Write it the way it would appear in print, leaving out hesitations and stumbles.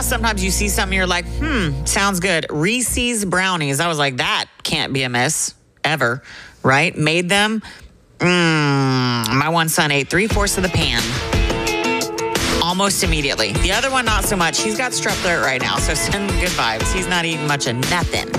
sometimes you see something, you're like, sounds good. Reese's brownies. I was like, that can't be a miss ever, right? Made them. My one son ate 3/4 of the pan almost immediately. The other one, not so much. He's got strep throat right now, so send good vibes. He's not eating much of nothing.